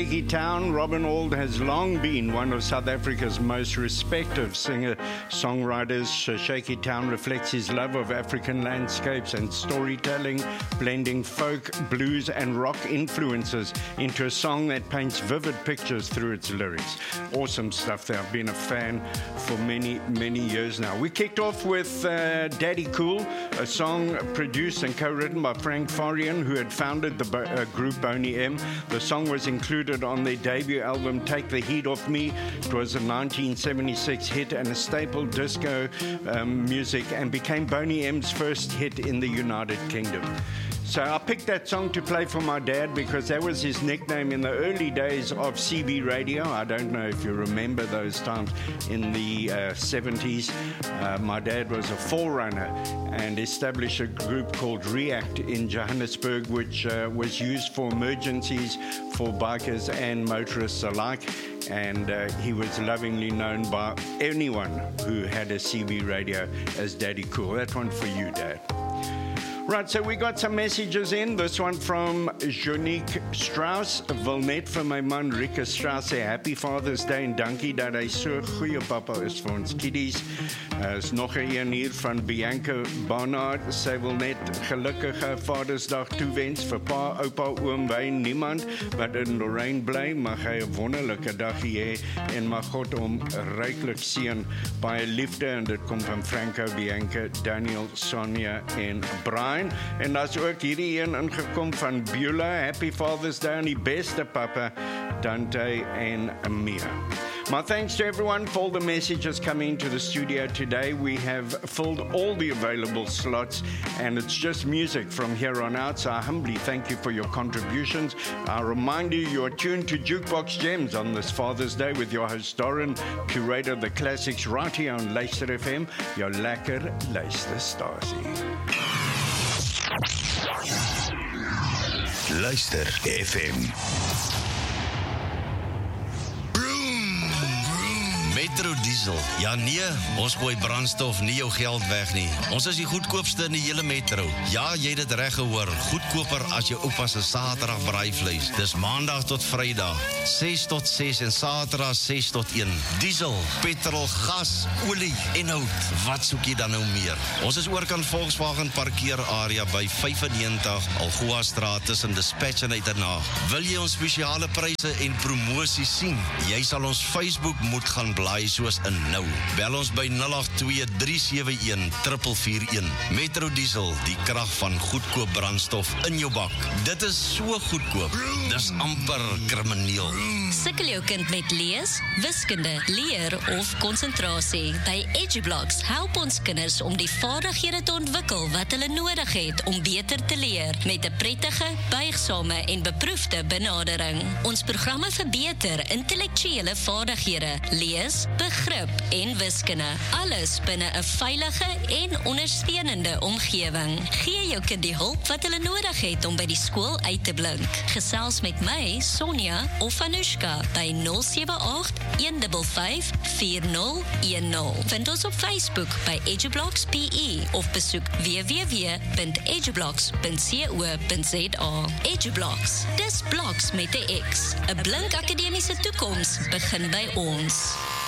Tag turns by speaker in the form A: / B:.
A: Shaky Town. Robin Auld has long been one of South Africa's most respected singer-songwriters. Shaky Town reflects his love of African landscapes and storytelling, blending folk, blues and rock influences into a song that paints vivid pictures through its lyrics. Awesome stuff there. I've been a fan for many, many years now. We kicked off with Daddy Cool, a song produced and co-written by Frank Farian, who had founded the group Boney M. The song was included on their debut album, Take the Heat Off Me. It was a 1976 hit and a staple disco music, and became Boney M's first hit in the United Kingdom. So I picked that song to play for my dad because that was his nickname in the early days of CB radio. I don't know if you remember those times in the 70s. My dad was a forerunner and established a group called React in Johannesburg, which was used for emergencies for bikers and motorists alike. And he was lovingly known by anyone who had a CB radio as Daddy Cool. That one for you, Dad. Right, so we got some messages in. This one from Jonique Strauss. Wil net vir my man Rika Strauss sê Happy Father's Day en dankie dat hy so goeie papa is vir ons kiddies. Is nog een hier van Bianca Barnard. Sy wil net gelukkige Vadersdag toewens vir pa, oupa, oom, wyn, niemand wat in Lorraine bly. Mag hy 'n wonderlike dag hê en mag God hom ryklik seën. Baie liefde, en dit kom van Franco, Bianca, Daniel, Sonia en Brian. En daar's ook hierdie een ingekom van Beulah. Happy Father's Day aan die beste papa, Dante en Mia. My thanks to everyone for all the messages coming into the studio today. We have filled all the available slots, and it's just music from here on out, so I humbly thank you for your contributions. I remind you, you're tuned to Jukebox Gems on this Father's Day with your host Doran, curator of the classics right here on Luister FM, your lekker luisterstasie.
B: Luister FM. Metro Diesel. Ja nee, ons gooi brandstof nie jou geld weg nie. Ons is die goedkoopste in die hele metro. Ja, jy het dit reg gehoor. Goedkoper as jou oupa se Saterdag braaivleis. Dis Maandag tot Vrydag, 6 tot 6 en Saterdag 6 tot 1. Diesel, petrol, gas, olie en hout. Wat soek jy dan nou meer? Ons is oorkant Volkswagen parkeerarea by 95 Algoa Straat tussen Dispatch en Uiternaag. Wil jy ons spesiale pryse en promosies sien? Jy sal ons Facebook moet gaan blaai soos in nou. Bel ons by 082-371-441. Metro Diesel, die krag van goedkoop brandstof in jou bak. Dit is so goedkoop. Dis amper krimineel.
C: Sukkel jou kind met lees, wiskunde, leer of konsentrasie? By EduBlocks help ons kinders om die vaardighede te ontwikkel wat hulle nodig het om beter te leer met 'n prettige, buigsame en beproefde benadering. Ons programme verbeter intellektuele vaardighede, lees, begrip en wiskunde. Alles binne 'n veilige en ondersteunende omgewing. Gee jou kind die hulp wat hulle nodig het om by die skool uit te blink. Gesels met my, Sonja of Anushka by 078-155-4010. Vind ons op Facebook by EduBlocks PE of besoek www.edublocks.co.za. EduBlocks, dis bloks met 'n X. 'n blink akademiese toekoms begin by ons.